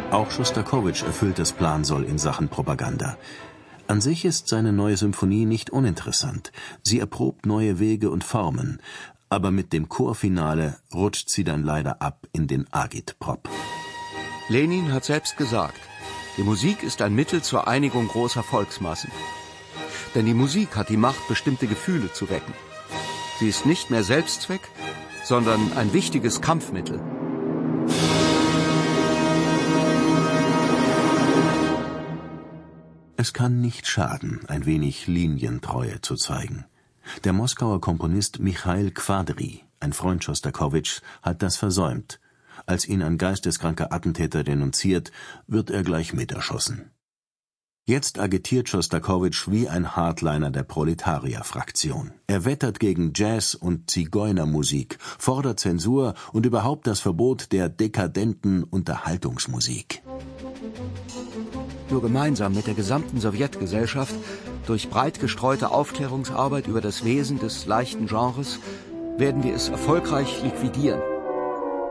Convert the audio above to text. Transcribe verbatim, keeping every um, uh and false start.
Auch Schostakowitsch erfüllt das Plansoll in Sachen Propaganda. An sich ist seine neue Symphonie nicht uninteressant. Sie erprobt neue Wege und Formen. Aber mit dem Chorfinale rutscht sie dann leider ab in den Agitprop. Lenin hat selbst gesagt, die Musik ist ein Mittel zur Einigung großer Volksmassen. Denn die Musik hat die Macht, bestimmte Gefühle zu wecken. Sie ist nicht mehr Selbstzweck, sondern ein wichtiges Kampfmittel. Es kann nicht schaden, ein wenig Linientreue zu zeigen. Der Moskauer Komponist Michail Qvadry, ein Freund Schostakowitschs, hat das versäumt. Als ihn ein geisteskranker Attentäter denunziert, wird er gleich miterschossen. Jetzt agitiert Schostakowitsch wie ein Hardliner der Proletarierfraktion. Er wettert gegen Jazz- und Zigeunermusik, fordert Zensur und überhaupt das Verbot der dekadenten Unterhaltungsmusik. Nur gemeinsam mit der gesamten Sowjetgesellschaft, durch breit gestreute Aufklärungsarbeit über das Wesen des leichten Genres, werden wir es erfolgreich liquidieren.